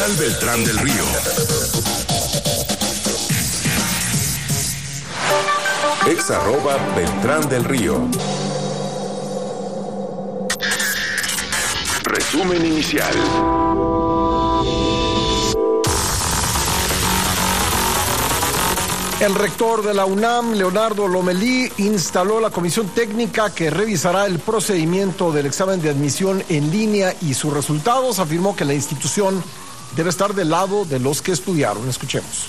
Inicial Beltrán del Río. @Beltrán del Río. Resumen inicial. El rector de la UNAM, Leonardo Lomelí, instaló la comisión técnica que revisará el procedimiento del examen de admisión en línea y sus resultados. Afirmó que la institución debe estar del lado de los que estudiaron. Escuchemos.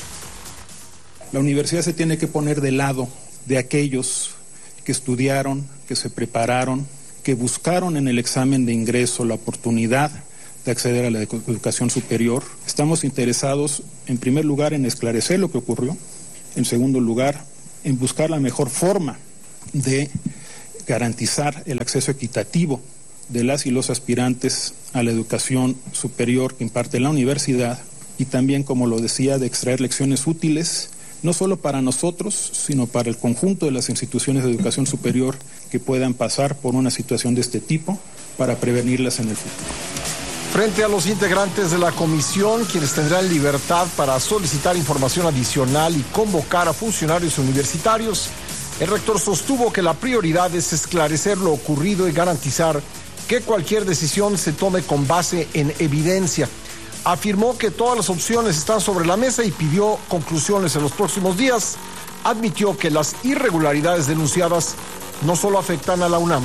La universidad se tiene que poner del lado de aquellos que estudiaron, que se prepararon, que buscaron en el examen de ingreso la oportunidad de acceder a la educación superior. Estamos interesados, en primer lugar, en esclarecer lo que ocurrió. En segundo lugar, en buscar la mejor forma de garantizar el acceso equitativo de las y los aspirantes a la educación superior que imparte la universidad y también, como lo decía, de extraer lecciones útiles, no solo para nosotros, sino para el conjunto de las instituciones de educación superior que puedan pasar por una situación de este tipo para prevenirlas en el futuro. Frente a los integrantes de la comisión, quienes tendrán libertad para solicitar información adicional y convocar a funcionarios universitarios, el rector sostuvo que la prioridad es esclarecer lo ocurrido y garantizar que cualquier decisión se tome con base en evidencia. Afirmó que todas las opciones están sobre la mesa y pidió conclusiones en los próximos días. Admitió que las irregularidades denunciadas no solo afectan a la UNAM.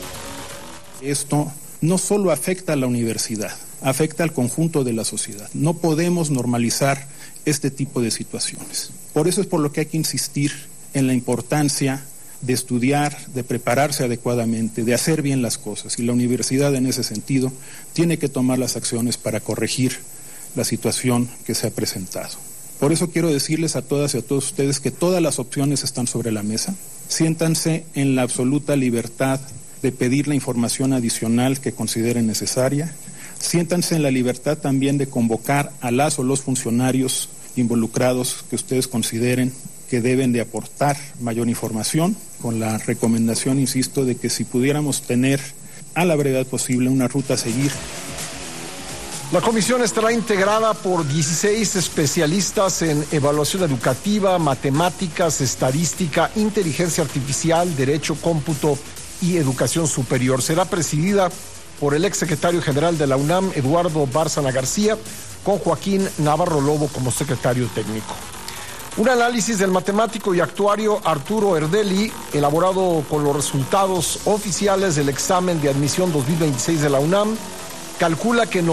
Esto no solo afecta a la universidad, afecta al conjunto de la sociedad. No podemos normalizar este tipo de situaciones. Por eso es por lo que hay que insistir en la importancia de estudiar, de prepararse adecuadamente, de hacer bien las cosas. Y la universidad, en ese sentido, tiene que tomar las acciones para corregir la situación que se ha presentado. Por eso quiero decirles a todas y a todos ustedes que todas las opciones están sobre la mesa. Siéntanse en la absoluta libertad de pedir la información adicional que consideren necesaria. Siéntanse en la libertad también de convocar a las o los funcionarios involucrados que ustedes consideren que deben de aportar mayor información, con la recomendación, insisto, de que si pudiéramos tener a la brevedad posible una ruta a seguir. La comisión estará integrada por 16 especialistas en evaluación educativa, matemáticas, estadística, inteligencia artificial, derecho, cómputo y educación superior. Será presidida por el exsecretario general de la UNAM, Eduardo Bárcena García, con Joaquín Navarro Lobo como secretario técnico. Un análisis del matemático y actuario Arturo Erdeli, elaborado con los resultados oficiales del examen de admisión 2026 de la UNAM, calcula que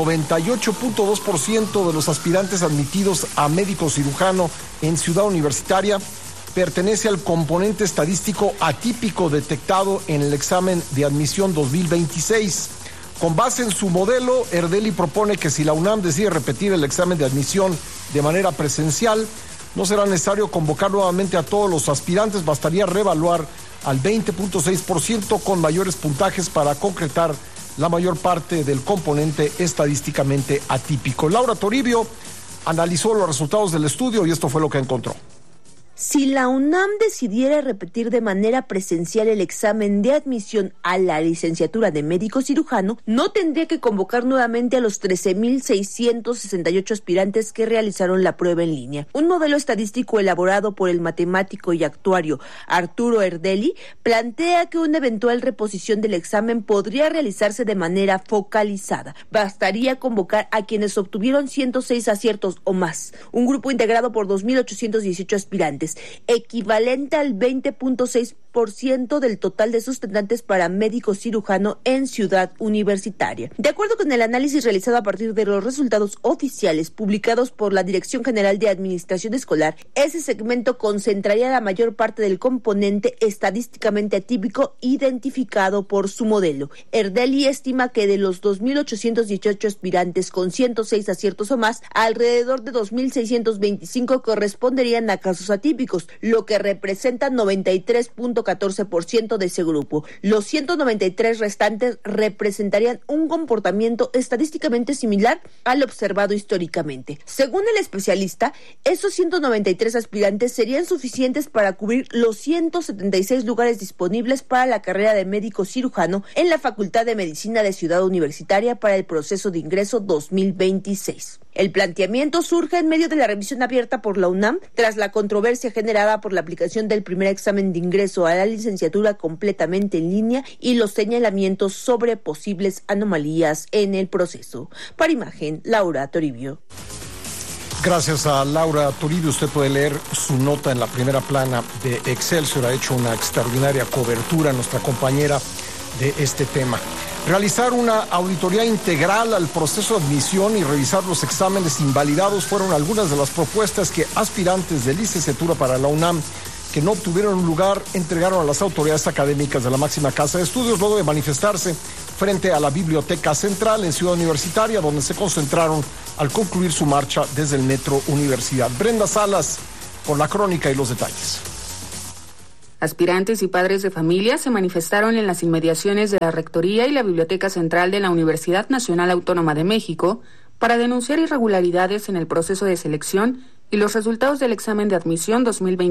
98.2% de los aspirantes admitidos a médico cirujano en Ciudad Universitaria pertenece al componente estadístico atípico detectado en el examen de admisión 2026. Con base en su modelo, Erdeli propone que si la UNAM decide repetir el examen de admisión de manera presencial, no será necesario convocar nuevamente a todos los aspirantes, bastaría reevaluar al 20.6% con mayores puntajes para concretar la mayor parte del componente estadísticamente atípico. Laura Toribio analizó los resultados del estudio y esto fue lo que encontró. Si la UNAM decidiera repetir de manera presencial el examen de admisión a la licenciatura de médico cirujano, no tendría que convocar nuevamente a los 13,668 aspirantes que realizaron la prueba en línea. Un modelo estadístico elaborado por el matemático y actuario Arturo Erdeli plantea que una eventual reposición del examen podría realizarse de manera focalizada. Bastaría convocar a quienes obtuvieron 106 aciertos o más, un grupo integrado por 2,818 aspirantes, equivalente al 20.6% del total de sustentantes para médico cirujano en Ciudad Universitaria. De acuerdo con el análisis realizado a partir de los resultados oficiales publicados por la Dirección General de Administración Escolar, ese segmento concentraría la mayor parte del componente estadísticamente atípico identificado por su modelo. Erdeli estima que de los 2,818 aspirantes con 106 aciertos o más, alrededor de 2,625 corresponderían a casos atípicos, lo que representa 93.14% de ese grupo. Los 193 restantes representarían un comportamiento estadísticamente similar al observado históricamente. Según el especialista, esos 193 aspirantes serían suficientes para cubrir los 176 lugares disponibles para la carrera de médico cirujano en la Facultad de Medicina de Ciudad Universitaria para el proceso de ingreso 2026. El planteamiento surge en medio de la revisión abierta por la UNAM tras la controversia generada por la aplicación del primer examen de ingreso a la licenciatura completamente en línea y los señalamientos sobre posibles anomalías en el proceso. Para Imagen, Laura Toribio. Gracias a Laura Toribio. Usted puede leer su nota en la primera plana de Excelsior. Ha hecho una extraordinaria cobertura, nuestra compañera, de este tema. Realizar una auditoría integral al proceso de admisión y revisar los exámenes invalidados fueron algunas de las propuestas que aspirantes de licenciatura para la UNAM que no obtuvieron un lugar entregaron a las autoridades académicas de la máxima casa de estudios luego de manifestarse frente a la Biblioteca Central en Ciudad Universitaria, donde se concentraron al concluir su marcha desde el Metro Universidad. Brenda Salas con la crónica y los detalles. Aspirantes y padres de familia se manifestaron en las inmediaciones de la Rectoría y la Biblioteca Central de la Universidad Nacional Autónoma de México para denunciar irregularidades en el proceso de selección y los resultados del examen de admisión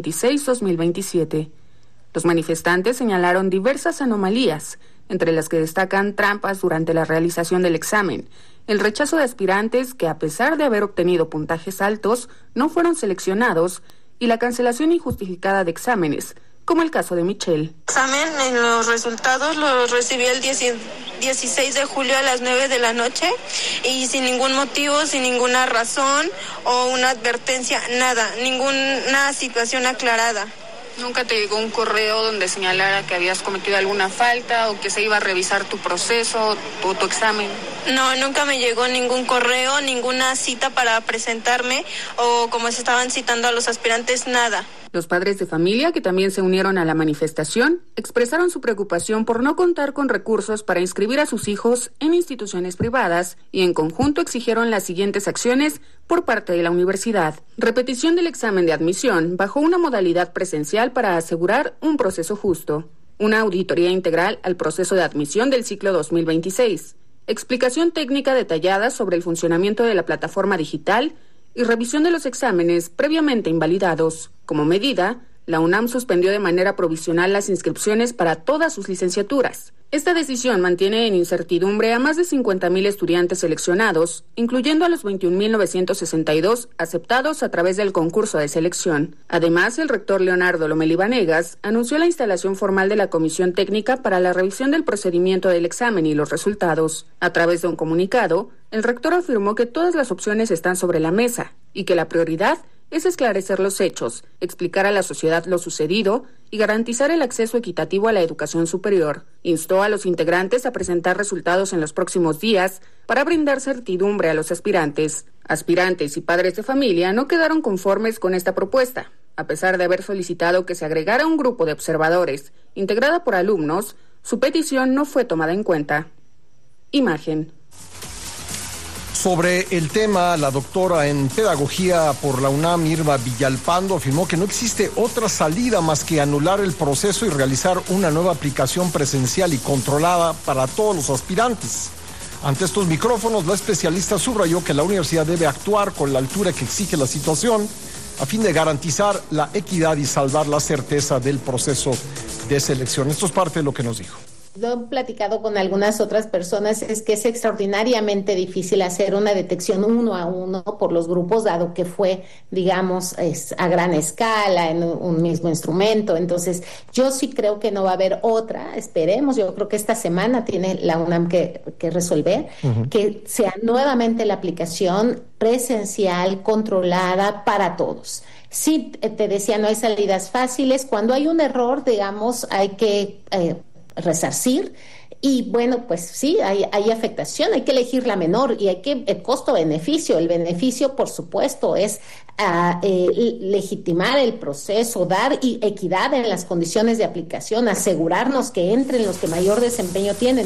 2026-2027. Los manifestantes señalaron diversas anomalías, entre las que destacan trampas durante la realización del examen, el rechazo de aspirantes que, a pesar de haber obtenido puntajes altos, no fueron seleccionados y la cancelación injustificada de exámenes, como el caso de Michelle. Examen, en los resultados los recibí el 16 de julio a las 9 de la noche y sin ningún motivo, sin ninguna razón o una advertencia, nada, ninguna situación aclarada. ¿Nunca te llegó un correo donde señalara que habías cometido alguna falta o que se iba a revisar tu proceso o tu examen? No, nunca me llegó ningún correo, ninguna cita para presentarme o como se estaban citando a los aspirantes, nada. Los padres de familia, que también se unieron a la manifestación, expresaron su preocupación por no contar con recursos para inscribir a sus hijos en instituciones privadas y en conjunto exigieron las siguientes acciones por parte de la universidad. Repetición del examen de admisión bajo una modalidad presencial para asegurar un proceso justo. Una auditoría integral al proceso de admisión del ciclo 2026. Explicación técnica detallada sobre el funcionamiento de la plataforma digital y revisión de los exámenes previamente invalidados. Como medida, la UNAM suspendió de manera provisional las inscripciones para todas sus licenciaturas. Esta decisión mantiene en incertidumbre a más de 50,000 estudiantes seleccionados, incluyendo a los 21,962 aceptados a través del concurso de selección. Además, el rector Leonardo Lomelí Vanegas anunció la instalación formal de la Comisión Técnica para la revisión del procedimiento del examen y los resultados. A través de un comunicado, el rector afirmó que todas las opciones están sobre la mesa y que la prioridad es esclarecer los hechos, explicar a la sociedad lo sucedido y garantizar el acceso equitativo a la educación superior. Instó a los integrantes a presentar resultados en los próximos días para brindar certidumbre a los aspirantes. Aspirantes y padres de familia no quedaron conformes con esta propuesta. A pesar de haber solicitado que se agregara un grupo de observadores integrada por alumnos, su petición no fue tomada en cuenta. Imagen. Sobre el tema, la doctora en Pedagogía por la UNAM, Irma Villalpando, afirmó que no existe otra salida más que anular el proceso y realizar una nueva aplicación presencial y controlada para todos los aspirantes. Ante estos micrófonos, la especialista subrayó que la universidad debe actuar con la altura que exige la situación a fin de garantizar la equidad y salvar la certeza del proceso de selección. Esto es parte de lo que nos dijo. Lo he platicado con algunas otras personas, es que es extraordinariamente difícil hacer una detección uno a uno por los grupos, dado que fue, digamos, a gran escala, en un mismo instrumento. Entonces, yo sí creo que no va a haber otra, esperemos, yo creo que esta semana tiene la UNAM que resolver, que sea nuevamente la aplicación presencial, controlada para todos. Sí, te decía, no hay salidas fáciles. Cuando hay un error, digamos, hay que resarcir y bueno, pues sí, hay afectación, hay que elegir la menor y hay que el costo-beneficio. El beneficio, por supuesto, es legitimar el proceso, dar equidad en las condiciones de aplicación, asegurarnos que entren los que mayor desempeño tienen.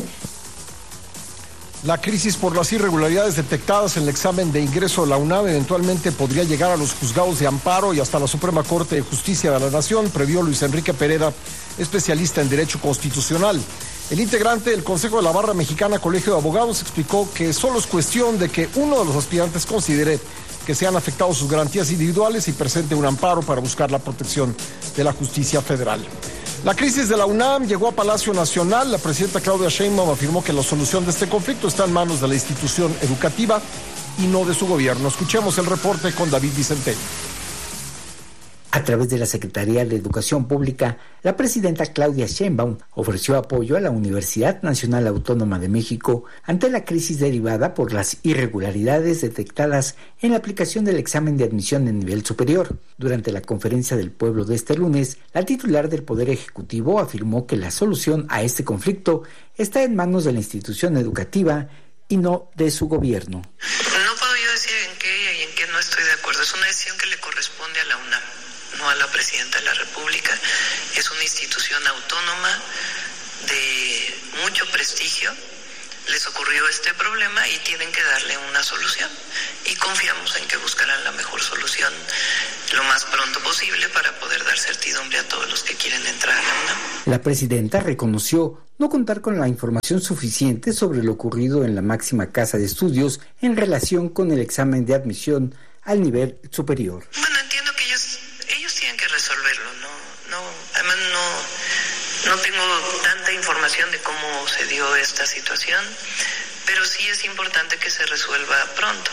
La crisis por las irregularidades detectadas en el examen de ingreso a la UNAM eventualmente podría llegar a los juzgados de amparo y hasta la Suprema Corte de Justicia de la Nación, previó Luis Enrique Pereda, especialista en Derecho Constitucional. El integrante del Consejo de la Barra Mexicana Colegio de Abogados explicó que solo es cuestión de que uno de los aspirantes considere que se han afectado sus garantías individuales y presente un amparo para buscar la protección de la justicia federal. La crisis de la UNAM llegó a Palacio Nacional. La presidenta Claudia Sheinbaum afirmó que la solución de este conflicto está en manos de la institución educativa y no de su gobierno. Escuchemos el reporte con David Vicentello. A través de la Secretaría de Educación Pública, la presidenta Claudia Sheinbaum ofreció apoyo a la Universidad Nacional Autónoma de México ante la crisis derivada por las irregularidades detectadas en la aplicación del examen de admisión en nivel superior. Durante la conferencia del pueblo de este lunes, la titular del Poder Ejecutivo afirmó que la solución a este conflicto está en manos de la institución educativa y no de su gobierno. No puedo yo decir en qué y en qué no estoy de acuerdo. Es una decisión que le corresponde a la UNAM, no a la Presidenta de la República. Es una institución autónoma de mucho prestigio. Les ocurrió este problema y tienen que darle una solución. Y confiamos en que buscarán la mejor solución lo más pronto posible para poder dar certidumbre a todos los que quieren entrar a la UNAM. La presidenta reconoció no contar con la información suficiente sobre lo ocurrido en la máxima casa de estudios en relación con el examen de admisión al nivel superior. Bueno, entiendo que ellos tienen que resolverlo, además no tengo tanta información de cómo se dio esta situación, pero sí es importante que se resuelva pronto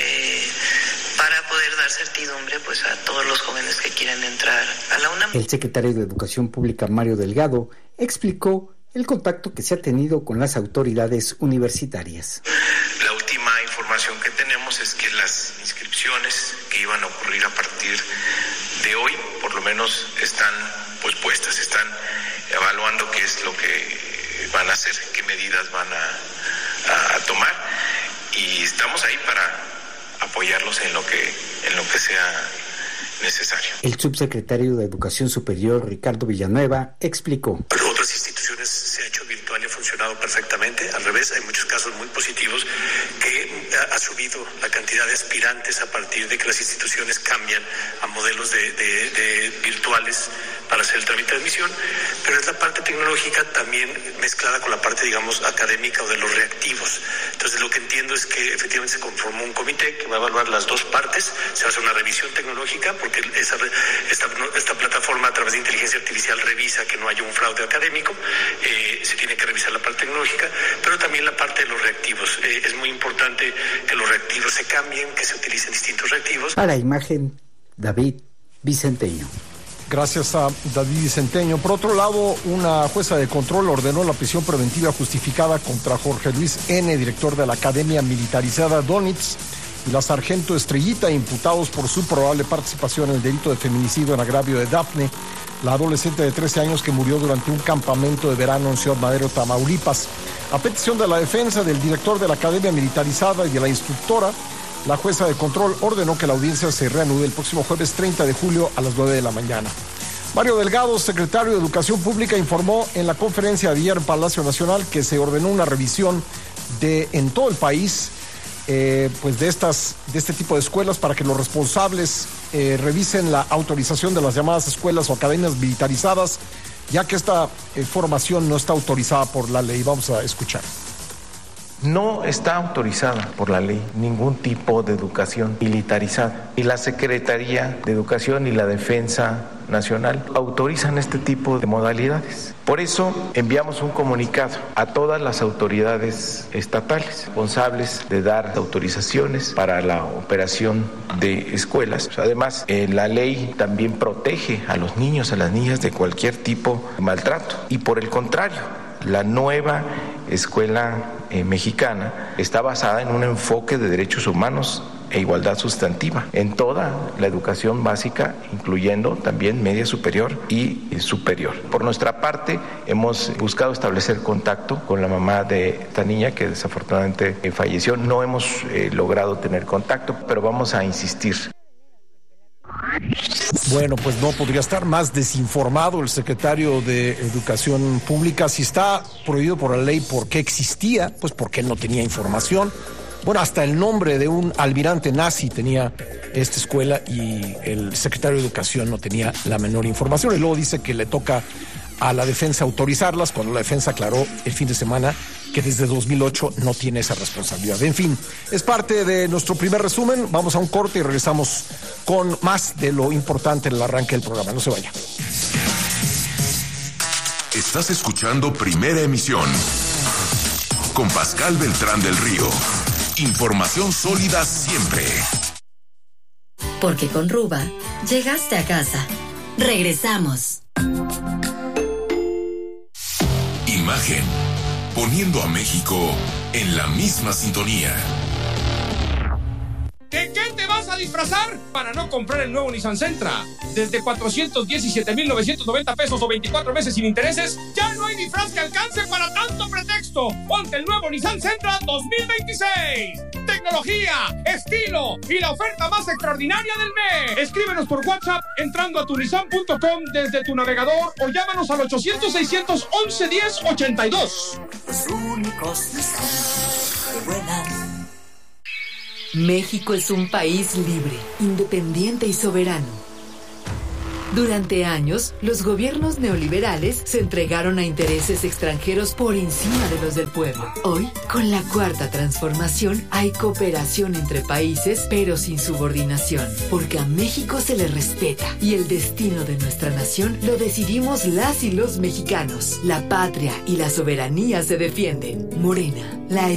para poder dar certidumbre pues a todos los jóvenes que quieren entrar a la UNAM. El secretario de Educación Pública, Mario Delgado, explicó el contacto que se ha tenido con las autoridades universitarias. La última información que tenemos es que las inscripciones que iban a ocurrir a partir de hoy, por lo menos están pues puestas, están evaluando qué es lo que van a hacer, qué medidas van a tomar, y estamos ahí para apoyarlos en lo que sea necesario. El subsecretario de Educación Superior, Ricardo Villanueva, explicó. Para otras instituciones se ha hecho virtual y ha funcionado perfectamente. Al revés, hay muchos casos muy positivos que ha subido la cantidad de aspirantes a partir de que las instituciones cambian a modelos de virtuales para hacer el trámite de admisión, pero es la parte tecnológica también mezclada con la parte, digamos, académica o de los reactivos. Entonces, lo que entiendo es que efectivamente se conformó un comité que va a evaluar las dos partes. Se va a hacer una revisión tecnológica porque esta plataforma a través de inteligencia artificial revisa que no haya un fraude académico. Se tiene que revisar la parte tecnológica, pero también la parte de los reactivos. Es muy importante que los reactivos se cambien, que se utilicen distintos reactivos. Para Imagen, David Vicenteño. Gracias a David Vicenteño. Por otro lado, una jueza de control ordenó la prisión preventiva justificada contra Jorge Luis N., director de la Academia Militarizada Donitz, y la sargento Estrellita, imputados por su probable participación en el delito de feminicidio en agravio de Dafne, la adolescente de 13 años que murió durante un campamento de verano en Ciudad Madero, Tamaulipas. A petición de la defensa del director de la Academia Militarizada y de la instructora, la jueza de control ordenó que la audiencia se reanude el próximo jueves 30 de julio a las 9 de la mañana. Mario Delgado, secretario de Educación Pública, informó en la conferencia de ayer en Palacio Nacional que se ordenó una revisión en todo el país pues de este tipo de escuelas para que los responsables revisen la autorización de las llamadas escuelas o academias militarizadas, ya que esta formación no está autorizada por la ley. Vamos a escuchar. No está autorizada por la ley ningún tipo de educación militarizada. Y la Secretaría de Educación y la Defensa Nacional autorizan este tipo de modalidades. Por eso enviamos un comunicado a todas las autoridades estatales responsables de dar autorizaciones para la operación de escuelas. Además, la ley también protege a los niños, a las niñas de cualquier tipo de maltrato. Y por el contrario, la nueva escuela mexicana está basada en un enfoque de derechos humanos e igualdad sustantiva en toda la educación básica, incluyendo también media superior y superior. Por nuestra parte, hemos buscado establecer contacto con la mamá de esta niña que desafortunadamente falleció. No hemos logrado tener contacto, pero vamos a insistir. Bueno, pues no podría estar más desinformado el secretario de Educación Pública. Si está prohibido por la ley, ¿por qué existía? Pues porque él no tenía información. Bueno, hasta el nombre de un almirante nazi tenía esta escuela y el secretario de Educación no tenía la menor información. Y luego dice que le toca a la defensa autorizarlas, cuando la defensa aclaró el fin de semana que desde 2008 no tiene esa responsabilidad. En fin, es parte de nuestro primer resumen. Vamos a un corte y regresamos con más de lo importante en el arranque del programa. No se vaya. Estás escuchando Primera Emisión con Pascal Beltrán del Río. Información sólida siempre. Porque con Ruba, llegaste a casa. Regresamos. Imagen. Poniendo a México en la misma sintonía. ¿De qué te vas a disfrazar para no comprar el nuevo Nissan Sentra? Desde 417,990 pesos o 24 meses sin intereses, ya no hay disfraz que alcance para tanto pretexto. Ponte el nuevo Nissan Sentra 2026. Tecnología, estilo y la oferta más extraordinaria del mes. Escríbenos por WhatsApp entrando a tunissan.com desde tu navegador o llámanos al 800-611-1082. Los únicos Nissan que vuelan. México es un país libre, independiente y soberano. Durante años, los gobiernos neoliberales se entregaron a intereses extranjeros por encima de los del pueblo. Hoy, con la Cuarta Transformación, hay cooperación entre países, pero sin subordinación, porque a México se le respeta y el destino de nuestra nación lo decidimos las y los mexicanos. La patria y la soberanía se defienden. Morena, la